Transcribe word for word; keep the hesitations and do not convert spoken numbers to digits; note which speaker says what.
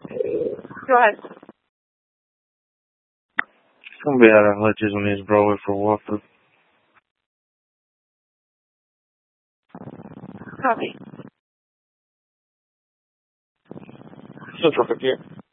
Speaker 1: Go ahead.
Speaker 2: It's gonna be out on Ledges on East Broadway for Wofford.
Speaker 1: Copy.
Speaker 2: Central fifty-eight.